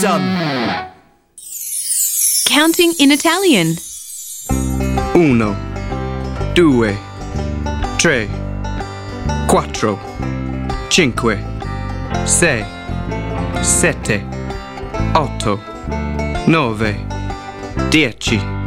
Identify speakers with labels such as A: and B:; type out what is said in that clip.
A: done.
B: Counting in Italian.
C: 1, 2, 3, 4, 5, 6, 7, 8, 9, 10.